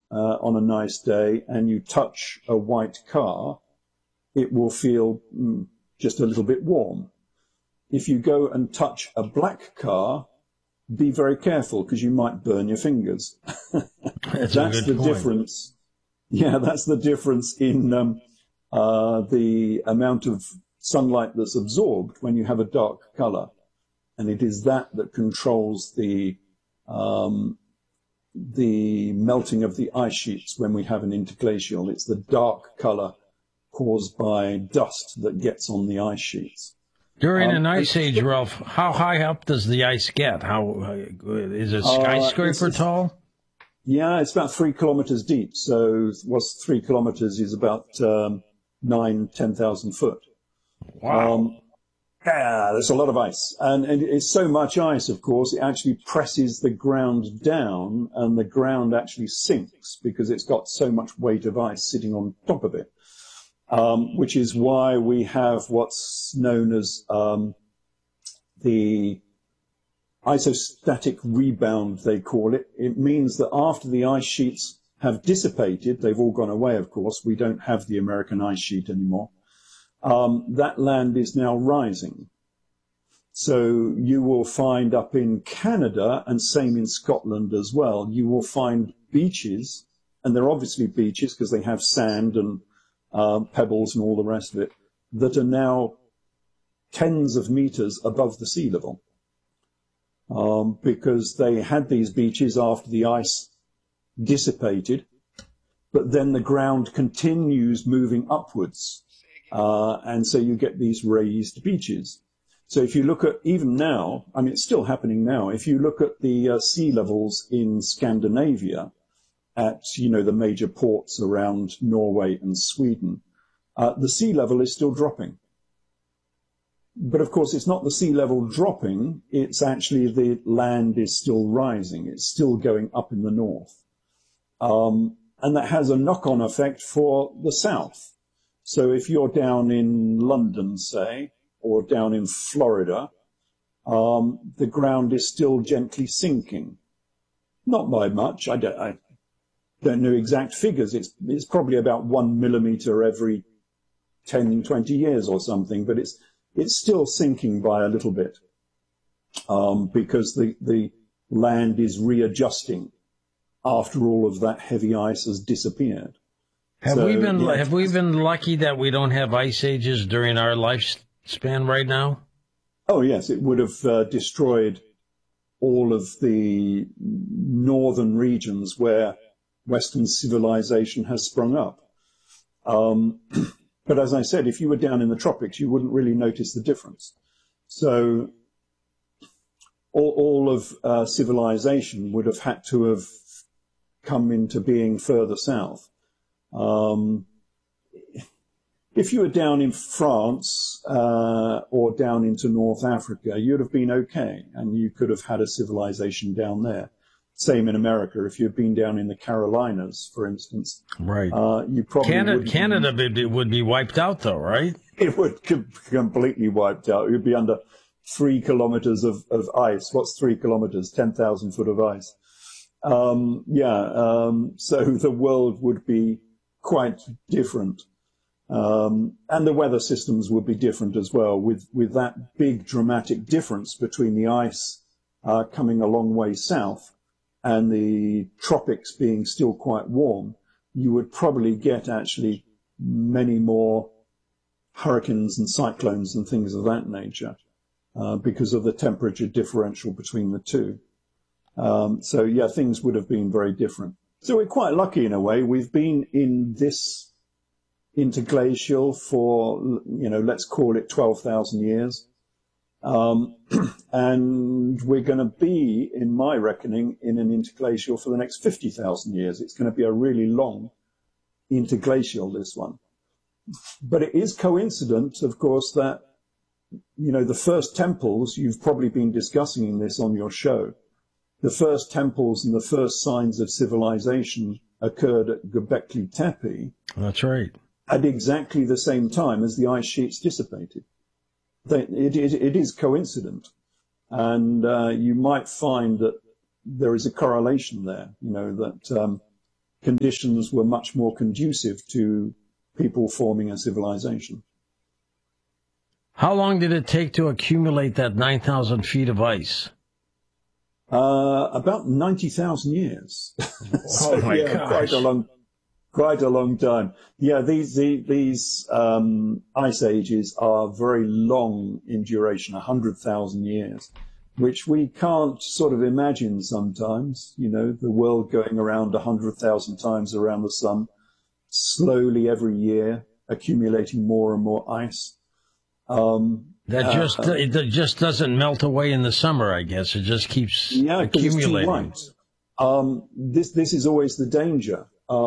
on a nice day and you touch a white car, it will feel just a little bit warm. If you go and touch a black car, be very careful because you might burn your fingers. That's the difference. Yeah, that's the difference in the amount of sunlight that's absorbed when you have a dark color. And it is that controls the melting of the ice sheets when we have an interglacial. It's the dark color caused by dust that gets on the ice sheets. During an ice age, Ralph, how high up does the ice get? How is it skyscraper tall? Yeah, it's about 3 kilometers deep. So what's 3 kilometers is about 10,000 foot. Wow. Yeah, there's a lot of ice. And it's so much ice, of course, it actually presses the ground down and the ground actually sinks because it's got so much weight of ice sitting on top of it. Which is why we have what's known as the isostatic rebound, they call it. It means that after the ice sheets have dissipated, they've all gone away, of course. We don't have the American ice sheet anymore. That land is now rising. So you will find up in Canada, and same in Scotland as well, you will find beaches, and they're obviously beaches because they have sand and pebbles and all the rest of it, that are now tens of meters above the sea level. Because they had these beaches after the ice dissipated, but then the ground continues moving upwards. And so you get these raised beaches. So if you look at, even now, I mean, it's still happening now, if you look at the sea levels in Scandinavia, at, the major ports around Norway and Sweden, the sea level is still dropping. But of course, it's not the sea level dropping, it's actually the land is still rising. It's still going up in the north. And that has a knock-on effect for the south. So if you're down in London, say, or down in Florida, the ground is still gently sinking. Not by much. I don't know exact figures. It's probably about 1 millimeter every 10, 20 years or something, but it's still sinking by a little bit, because the land is readjusting after all of that heavy ice has disappeared. Have we been lucky that we don't have ice ages during our lifespan right now? Oh yes, it would have destroyed all of the northern regions where Western civilization has sprung up. But as I said, if you were down in the tropics, you wouldn't really notice the difference. So all of civilization would have had to have come into being further south. If you were down in France or down into North Africa, you'd have been okay, and you could have had a civilization down there. Same in America. If you'd been down in the Carolinas, for instance, right? You probably Canada would be wiped out, though, right? It would completely wiped out. It would be under 3 kilometers of ice. What's 3 kilometers? 10,000 foot of ice. So the world would be quite different. And the weather systems would be different as well, with that big dramatic difference between the ice coming a long way south and the tropics being still quite warm. You would probably get actually many more hurricanes and cyclones and things of that nature because of the temperature differential between the two. So yeah, things would have been very different. So we're quite lucky in a way. We've been in this interglacial for, let's call it 12,000 years. And we're going to be, in my reckoning, in an interglacial for the next 50,000 years. It's going to be a really long interglacial, this one. But it is coincident, of course, that, the first temples, you've probably been discussing this on your show, the first temples and the first signs of civilization occurred at Göbekli Tepe. That's right. At exactly the same time as the ice sheets dissipated. It is coincident. And you might find that there is a correlation there, that conditions were much more conducive to people forming a civilization. How long did it take to accumulate that 9,000 feet of ice? About 90,000 years. So, oh my gosh. Quite a long time. Yeah, these ice ages are very long in duration, 100,000 years, which we can't sort of imagine sometimes. You know, the world going around 100,000 times around the sun, slowly every year, accumulating more and more ice. It just doesn't melt away in the summer, I guess. It just keeps accumulating. It's too white. This is always the danger.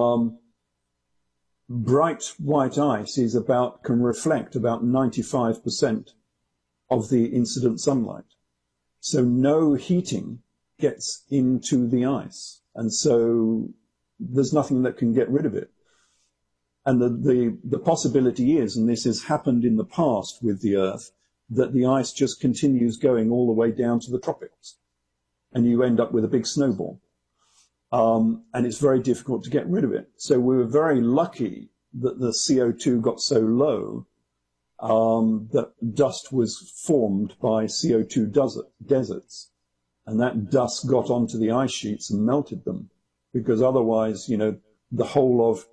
Bright white ice can reflect about 95% of the incident sunlight. So no heating gets into the ice. And so there's nothing that can get rid of it. And the possibility is, and this has happened in the past with the Earth, that the ice just continues going all the way down to the tropics. And you end up with a big snowball. And it's very difficult to get rid of it. So we were very lucky that the CO2 got so low that dust was formed by CO2 deserts. And that dust got onto the ice sheets and melted them. Because otherwise, you know, the whole of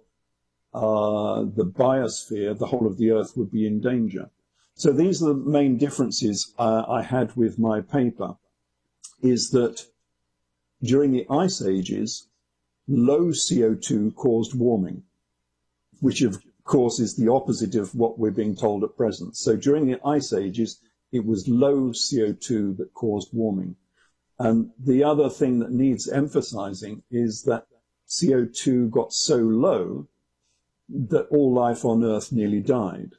the biosphere, the whole of the Earth would be in danger. So these are the main differences I had with my paper, is that during the ice ages, low CO2 caused warming, which of course is the opposite of what we're being told at present. So during the ice ages, it was low CO2 that caused warming. And the other thing that needs emphasizing is that CO2 got so low that all life on Earth nearly died.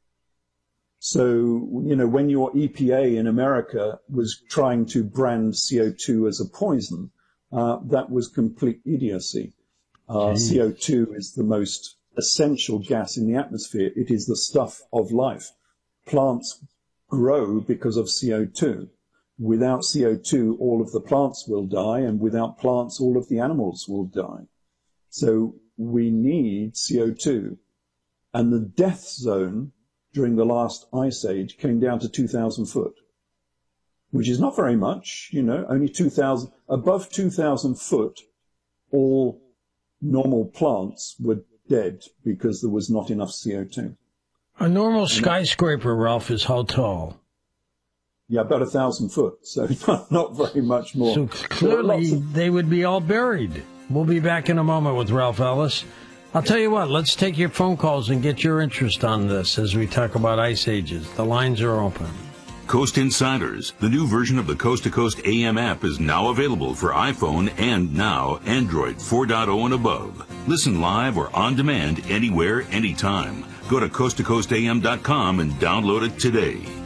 So, you know, when your EPA in America was trying to brand CO2 as a poison, that was complete idiocy. CO2 is the most essential gas in the atmosphere. It is the stuff of life. Plants grow because of CO2. Without CO2, all of the plants will die, and without plants, all of the animals will die. So we need CO2. And the death zone during the last ice age came down to 2,000 foot, which is not very much, you know, only 2,000. Above 2,000 foot, all normal plants were dead because there was not enough CO2. A normal skyscraper, Ralph, is how tall? Yeah, about 1,000 foot, so not very much more. So clearly they would be all buried. We'll be back in a moment with Ralph Ellis. I'll tell you what, let's take your phone calls and get your interest on this as we talk about ice ages. The lines are open. Coast Insiders, the new version of the Coast to Coast AM app, is now available for iPhone and now Android 4.0 and above. Listen live or on demand anywhere, anytime. Go to coasttocoastam.com and download it today.